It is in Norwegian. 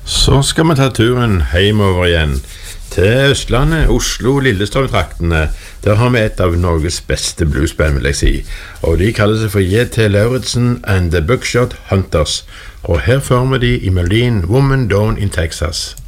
Så skal vi ta turen hjemover igjen til Østlandet, Oslo, Lillestrøm-traktene. Der har vi et av Norges beste bluesband, vil jeg si. Og de kaller seg for J.T. Lauritsen and the Buckshot Hunters. Og her får vi de i melodien Woman Down in Texas.